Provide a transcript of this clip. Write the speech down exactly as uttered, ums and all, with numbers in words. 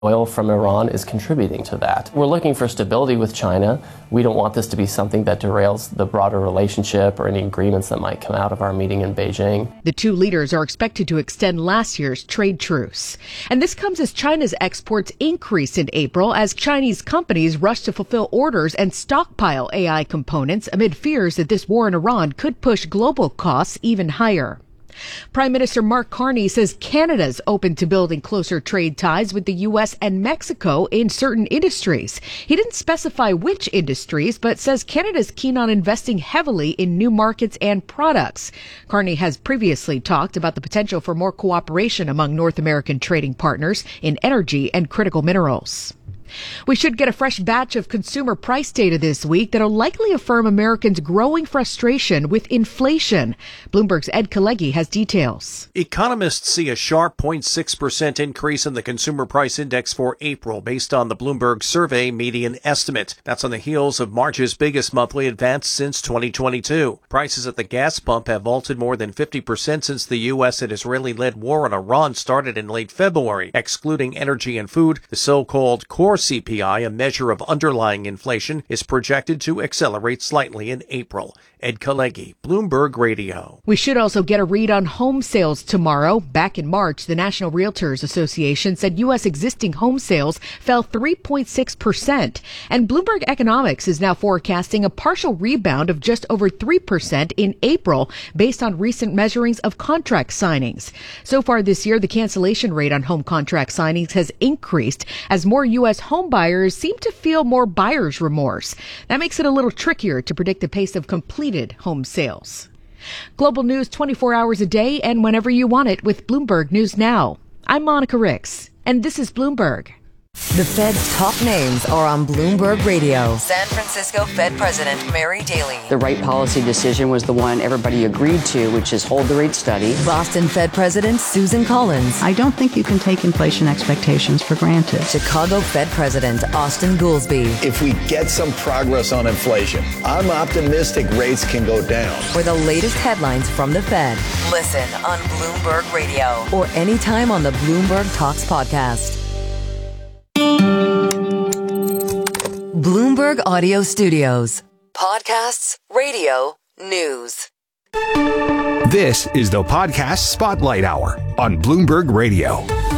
Oil from Iran is contributing to that. We're looking for stability with China. We don't want this to be something that derails the broader relationship or any agreements that might come out of our meeting in Beijing. The two leaders are expected to extend last year's trade truce. And this comes as China's exports increased in April as Chinese companies rush to fulfill orders and stockpile A I components amid fears that this war in Iran could push global costs even higher. Prime Minister Mark Carney says Canada's open to building closer trade ties with the U S and Mexico in certain industries. He didn't specify which industries, but says Canada's keen on investing heavily in new markets and products. Carney has previously talked about the potential for more cooperation among North American trading partners in energy and critical minerals. We should get a fresh batch of consumer price data this week that'll likely affirm Americans' growing frustration with inflation. Bloomberg's Ed Kalegi has details. Economists see a sharp zero point six percent increase in the Consumer Price Index for April based on the Bloomberg survey median estimate. That's on the heels of March's biggest monthly advance since twenty twenty-two. Prices at the gas pump have vaulted more than fifty percent since the U S and Israeli-led war on Iran started in late February. Excluding energy and food, the so-called core C P I, a measure of underlying inflation, is projected to accelerate slightly in April. Ed Kalegi, Bloomberg Radio. We should also get a read on home sales tomorrow. Back in March, the National Realtors Association said U S existing home sales fell three point six percent. And Bloomberg Economics is now forecasting a partial rebound of just over three percent in April based on recent measurings of contract signings. So far this year, the cancellation rate on home contract signings has increased as more U S home buyers seem to feel more buyer's remorse. That makes it a little trickier to predict the pace of completed home sales. Global news twenty-four hours a day and whenever you want it with Bloomberg News Now. I'm Monica Ricks, and this is Bloomberg. The Fed's top names are on Bloomberg Radio. San Francisco Fed President Mary Daly. The right policy decision was the one everybody agreed to, which is hold the rate steady. Boston Fed President Susan Collins. I don't think you can take inflation expectations for granted. Chicago Fed President Austin Goolsbee. If we get some progress on inflation, I'm optimistic rates can go down. For the latest headlines from the Fed, listen on Bloomberg Radio or anytime on the Bloomberg Talks podcast. Bloomberg Audio Studios. Podcasts, radio, news. This is the Podcast Spotlight Hour on Bloomberg Radio.